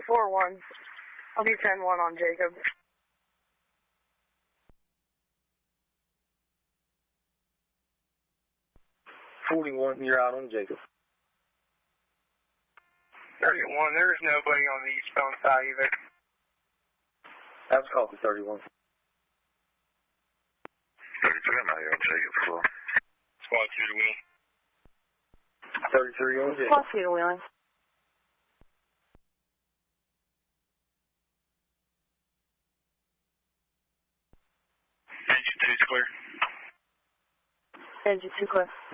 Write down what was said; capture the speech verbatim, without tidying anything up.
four one. I'll be ten one on Jacob. forty-one, you're out on Jacob. thirty-one, there's nobody on the eastbound side either. That's copy thirty-one. thirty-three, I'm out here on Jacob floor. Squad two to wheel. thirty-three on Jacob. Squad two to wheeling. Engine two's clear. Engine two clear.